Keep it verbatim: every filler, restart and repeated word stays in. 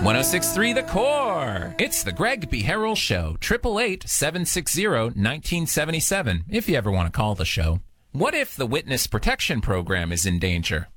one oh six point three The Core. It's the Greg B. Harrell Show. eight eight eight, seven six zero, one nine seven seven, if you ever want to call the show. What if the Witness Protection Program is in danger?